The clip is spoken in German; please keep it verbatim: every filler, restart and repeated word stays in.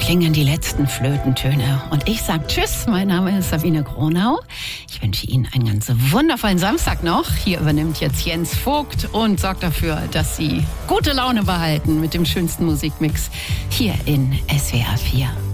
klingen die letzten Flötentöne. Und ich sag Tschüss, mein Name ist Sabine Gronau. Ich wünsche Ihnen einen ganz wundervollen Samstag noch. Hier übernimmt jetzt Jens Vogt und sorgt dafür, dass Sie gute Laune behalten mit dem schönsten Musikmix hier in S W R vier.